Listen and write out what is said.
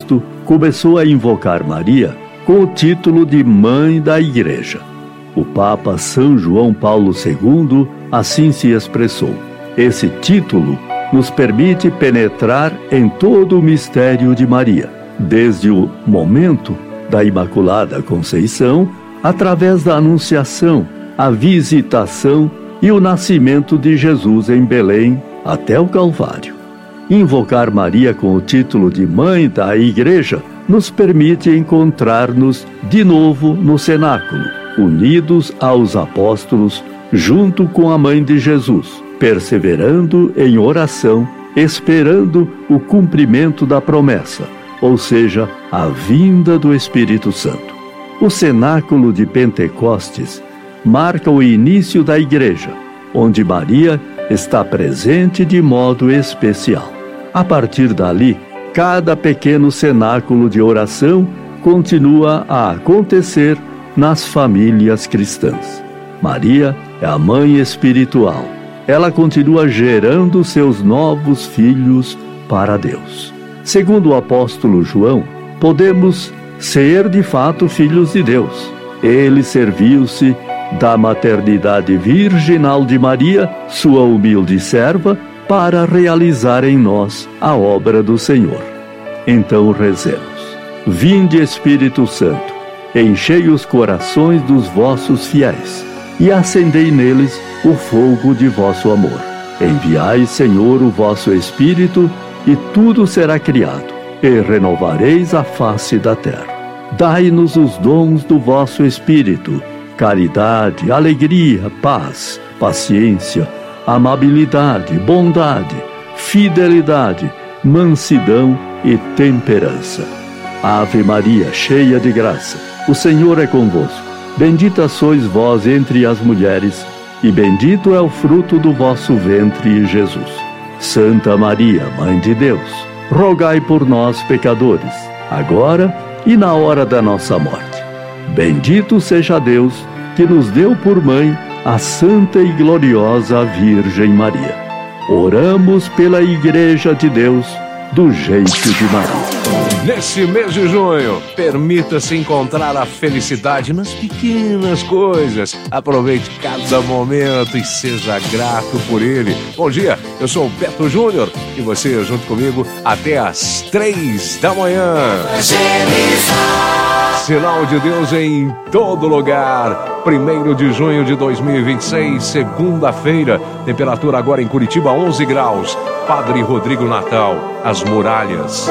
VI começou a invocar Maria com o título de Mãe da Igreja. O Papa São João Paulo II assim se expressou: esse título nos permite penetrar em todo o mistério de Maria, desde o momento da Imaculada Conceição, através da Anunciação, a visitação e o nascimento de Jesus em Belém até o Calvário. Invocar Maria com o título de Mãe da Igreja nos permite encontrar-nos de novo no cenáculo, unidos aos apóstolos, junto com a Mãe de Jesus, perseverando em oração, esperando o cumprimento da promessa, ou seja, a vinda do Espírito Santo. O cenáculo de Pentecostes marca o início da Igreja, onde Maria está presente de modo especial. A partir dali, cada pequeno cenáculo de oração continua a acontecer nas famílias cristãs. Maria é a mãe espiritual. Ela continua gerando seus novos filhos para Deus. Segundo o apóstolo João, podemos ser de fato filhos de Deus. Ele serviu-se da maternidade virginal de Maria, sua humilde serva, para realizar em nós a obra do Senhor. Então rezemos: vinde, Espírito Santo, enchei os corações dos vossos fiéis e acendei neles o fogo de vosso amor. Enviai, Senhor, o vosso Espírito, e tudo será criado, e renovareis a face da terra. Dai-nos os dons do vosso Espírito: caridade, alegria, paz, paciência, amabilidade, bondade, fidelidade, mansidão e temperança. Ave Maria, cheia de graça, o Senhor é convosco. Bendita sois vós entre as mulheres, e bendito é o fruto do vosso ventre, Jesus. Santa Maria, Mãe de Deus, rogai por nós, pecadores, agora e na hora da nossa morte. Bendito seja Deus, que nos deu por mãe a Santa e Gloriosa Virgem Maria. Oramos pela Igreja de Deus do jeito de Maria. Nesse mês de junho, permita-se encontrar a felicidade nas pequenas coisas. Aproveite cada momento e seja grato por ele. Bom dia, eu sou o Beto Júnior e você junto comigo até às 3 da manhã. Sinal de Deus em todo lugar. 1º de junho de 2026, segunda-feira. Temperatura agora em Curitiba, 11 graus. Padre Rodrigo Natal, As Muralhas.